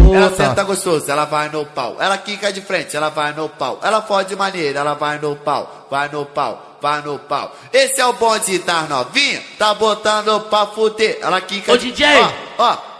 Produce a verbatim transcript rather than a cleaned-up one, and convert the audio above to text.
Ela senta gostoso, ela vai no pau. Ela quica de frente, ela vai no pau. Ela fode de maneira, ela vai no pau. Vai no pau, vai no pau. Esse é o bonde das novinha, tá botando pra fuder. Ela quica Ô, de... D J! Ó, ó.